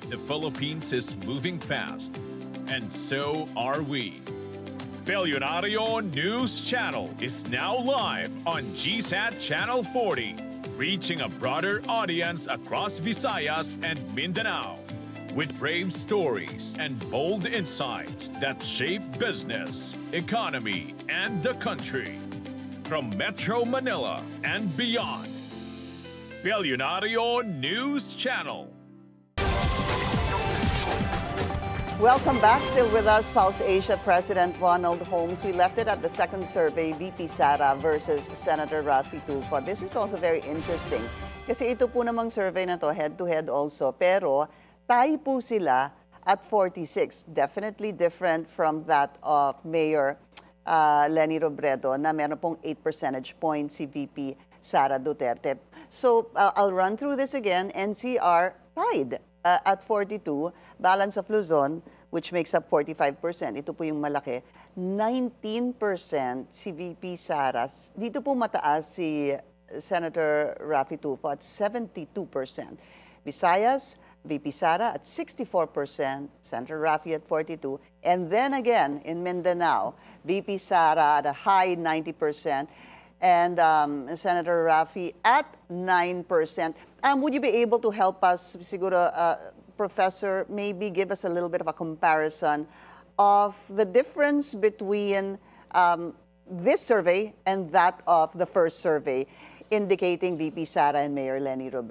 The Philippines is moving fast, and so are we. Billionario News Channel is now live on GSAT Channel 40, reaching a broader audience across Visayas and Mindanao, with brave stories and bold insights that shape business, economy, and the country. From Metro Manila and beyond, Billionario News Channel. Welcome back. Still with us, Pulse Asia President Ronald Holmes. We left it at the second survey, VP Sara versus Senator Raffy Tulfo. This is also very interesting. Kasi ito po namang survey na to, head-to-head also. Pero tie po sila at 46. Definitely different from that of Mayor Leni Robredo na meron pong 8 percentage points si VP Sara Duterte. So I'll run through this again. NCR tied at 42, balance of Luzon, which makes up 45%. Ito po yung malaki. 19% si VP Sara. Dito po mataas si Senator Raffy Tulfo at 72%. Visayas, VP Sara at 64%, Senator Raffy at 42%. And then again, in Mindanao, VP Sara at a high 90%. And Senator Raffy at 9%. Would you be able to help us, siguro, Professor, maybe give us a little bit of a comparison of the difference between this survey and that of the first survey, indicating VP Sara and Mayor Leni Robredo?